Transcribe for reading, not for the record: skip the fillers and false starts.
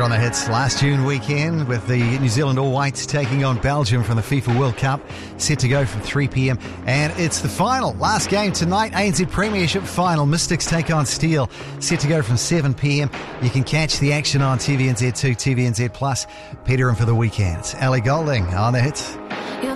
You're on the hits last June weekend with the New Zealand All Whites taking on Belgium from the FIFA World Cup, set to go from 3 p.m. And it's the final, last game tonight, ANZ Premiership final. Mystics take on Steel, set to go from 7 p.m. You can catch the action on TVNZ2, TVNZ Plus. Peter in for the weekend. It's Ali Golding on the hits.